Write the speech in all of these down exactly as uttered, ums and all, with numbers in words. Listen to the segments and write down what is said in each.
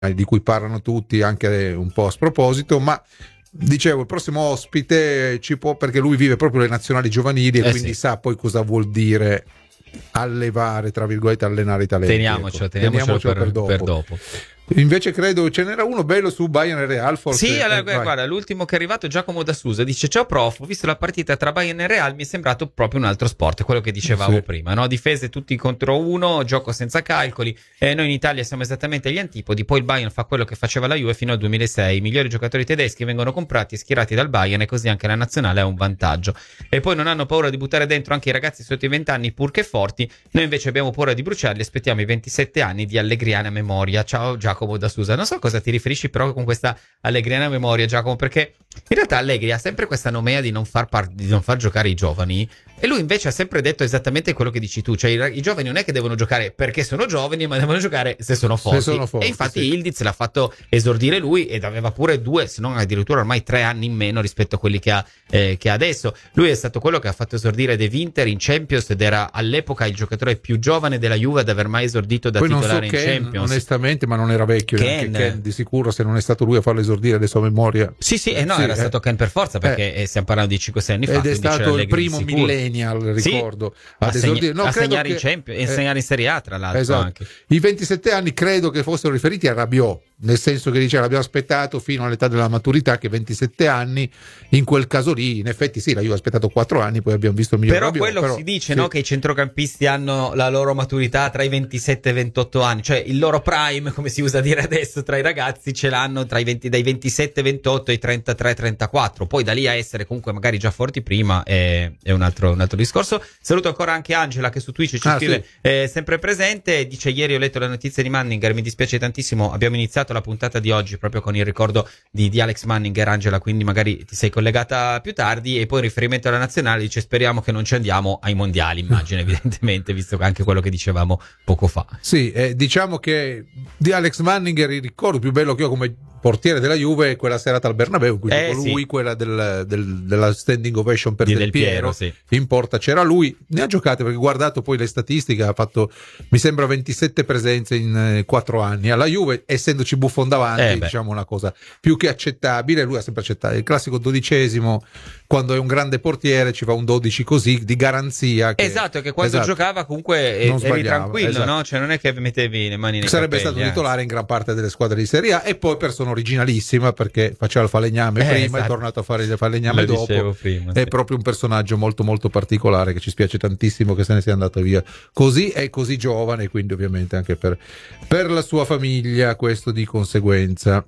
di cui parlano tutti anche un po' a sproposito, ma dicevo il prossimo ospite ci può, perché lui vive proprio le nazionali giovanili e eh quindi sì. sa poi cosa vuol dire allevare, tra virgolette, allenare i talenti. Teniamocelo, ecco. teniamocelo, Teniamocelo per, per dopo. per dopo. Invece credo ce n'era uno bello su Bayern e Real, forse. Sì, allora, eh, guarda, l'ultimo che è arrivato, Giacomo da Susa, dice: ciao prof, ho visto la partita tra Bayern e Real, mi è sembrato proprio un altro sport, quello che dicevamo sì. prima, no? Difese tutti contro uno, gioco senza calcoli, eh, noi in Italia siamo esattamente agli antipodi, poi il Bayern fa quello che faceva la Juve fino al duemilasei, i migliori giocatori tedeschi vengono comprati e schierati dal Bayern e così anche la nazionale ha un vantaggio. E poi non hanno paura di buttare dentro anche i ragazzi sotto i venti anni purché forti, noi invece abbiamo paura di bruciarli, aspettiamo i ventisette anni di allegriana memoria. Ciao Giacomo da Susa. Non so cosa ti riferisci però con questa allegriana memoria, Giacomo, perché in realtà Allegri ha sempre questa nomea di non far, par- di non far giocare i giovani e lui invece ha sempre detto esattamente quello che dici tu, cioè i, i giovani non è che devono giocare perché sono giovani, ma devono giocare se sono forti, se sono forti e infatti sì. Ildiz l'ha fatto esordire lui ed aveva pure due, se non addirittura ormai tre anni in meno rispetto a quelli che ha, eh, che ha adesso. Lui è stato quello che ha fatto esordire De Winter in Champions ed era all'epoca il giocatore più giovane della Juve ad aver mai esordito da poi titolare non so in Ken, Champions. onestamente, ma non era vecchio Ken, Ken, di sicuro, se non è stato lui a farlo esordire adesso a memoria. Sì, sì, eh no, sì, era eh. stato Ken per forza, perché eh. eh, stiamo parlando di cinque sei anni fa. Ed è stato il primo sicuro. millennial, ricordo, sì, ad a, segna- esordire. No, a credo segnare che, in Champions e eh, segnare in Serie A, tra l'altro. Esatto. Anche. I ventisette anni credo che fossero riferiti a Rabiot, nel senso che diceva l'abbiamo aspettato fino all'età della maturità, che ventisette anni in quel caso lì, in effetti sì, la Juve ha aspettato quattro anni, poi abbiamo visto il miglior Però Rabiot, quello però, si dice, sì. no, che i centrocampisti hanno la loro maturità tra i ventisette e i ventotto anni, cioè il loro prime, come si usa dire adesso, tra i ragazzi ce l'hanno tra i venti, dai ventisette ventotto ai trentatré trentaquattro, poi da lì a essere comunque magari già forti prima è, è un, altro, un altro discorso. Saluto ancora anche Angela che su Twitch ci ah, scrive, sì. eh, sempre presente, dice: ieri ho letto la notizia di Manninger, mi dispiace tantissimo, abbiamo iniziato la puntata di oggi proprio con il ricordo di, di Alex Manninger, Angela, quindi magari ti sei collegata più tardi, e poi in riferimento alla nazionale dice: speriamo che non ci andiamo ai mondiali, immagino evidentemente, visto che anche quello che dicevamo poco fa. Sì, eh, diciamo che di Alex Manninger il ricordo più bello che ho come portiere della Juve è quella serata al Bernabeu, quindi eh, con lui, sì. quella del, del, della standing ovation per di Del, Del Piero, Piero, sì. in porta c'era lui, ne ha giocate, perché guardato poi le statistiche, ha fatto mi sembra ventisette presenze in eh, quattro anni alla Juve, essendoci Buffon davanti, eh diciamo una cosa più che accettabile. Lui ha sempre accettato il classico dodicesimo, quando è un grande portiere ci fa un dodici così di garanzia che, esatto, che quando esatto, giocava comunque eri sbagliava, tranquillo, esatto. no? Cioè non è che mettevi le mani nei sarebbe capelli, stato eh. titolare in gran parte delle squadre di Serie A, e poi persona originalissima perché faceva il falegname Eh, prima, esatto. è tornato a fare il falegname Lo dopo, dicevo prima, è sì. proprio un personaggio molto molto particolare che ci spiace tantissimo che se ne sia andato via così, è così giovane, quindi ovviamente anche per, per la sua famiglia questo di conseguenza.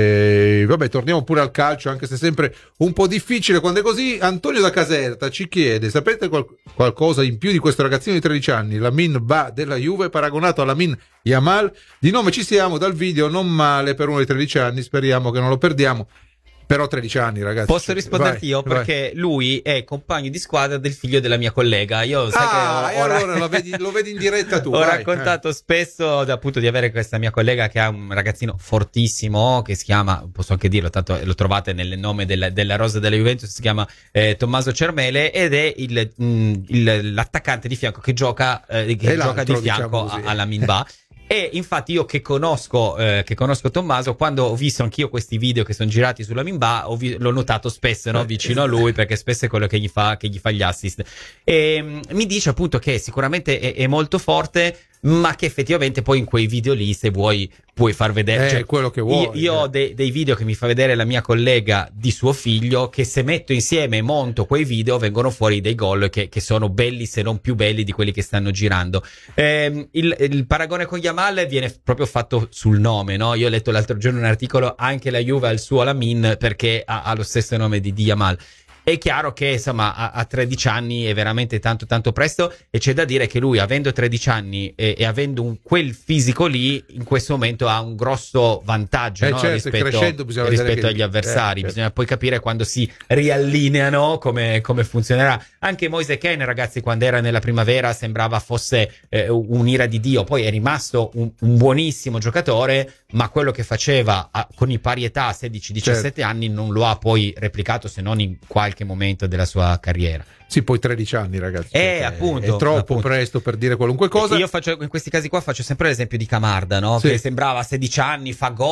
E, vabbè, torniamo pure al calcio, anche se sempre un po' difficile quando è così. Antonio da Caserta ci chiede: sapete qual- qualcosa in più di questo ragazzino di tredici anni, Lamine Ba della Juve, paragonato a Lamine Yamal? Di nome ci siamo, dal video non male per uno di tredici anni, speriamo che non lo perdiamo. Però tredici anni, ragazzi. Posso risponderti vai, io? vai. Perché lui è compagno di squadra del figlio della mia collega. Io sai Ah, che e ho, ho ra- allora lo vedi, lo vedi in diretta tu. ho vai, raccontato spesso appunto di avere questa mia collega che ha un ragazzino fortissimo che si chiama, posso anche dirlo, tanto lo trovate nel nome della, della rosa della Juventus, si chiama eh, Tommaso Cermele, ed è il, mh, il- l'attaccante di fianco che gioca, eh, che E gioca di l'altro, fianco diciamo così. a- alla Minba. E infatti io che conosco eh, che conosco Tommaso, quando ho visto anch'io questi video che sono girati sulla Minba, ho vi- l'ho notato spesso, no, vicino a lui, perché spesso è quello che gli fa, che gli fa gli assist. E mh, mi dice appunto che sicuramente è, è molto forte, ma che effettivamente poi in quei video lì, se vuoi, puoi far vedere. È Cioè, quello che vuoi, io, io ho eh. dei, dei video che mi fa vedere la mia collega di suo figlio, che se metto insieme e monto quei video vengono fuori dei gol che, che sono belli, se non più belli di quelli che stanno girando. Ehm, il, il paragone con Yamal viene proprio fatto sul nome, no? Io ho letto l'altro giorno un articolo, anche la Juve ha il suo Lamin perché ha, ha lo stesso nome di, di Yamal. È chiaro che insomma a, a tredici anni è veramente tanto tanto presto, e c'è da dire che lui, avendo tredici anni e, e avendo un, quel fisico lì, in questo momento ha un grosso vantaggio, Eh, no? certo, rispetto, crescendo bisogna vedere rispetto che- agli avversari. eh, certo. Bisogna poi capire quando si riallineano come, come funzionerà. Anche Moise Kean, ragazzi, quando era nella primavera sembrava fosse eh, un'ira di Dio, poi è rimasto un, un buonissimo giocatore, ma quello che faceva a, con i pari età sedici diciassette Certo. anni non lo ha poi replicato, se non in qualche qualche momento della sua carriera. Sì, poi tredici anni, ragazzi. Eh, appunto, è troppo appunto. presto per dire qualunque cosa. Io faccio, in questi casi qua faccio sempre l'esempio di Camarda, no? Sì. Che sembrava a sedici anni, fa gol.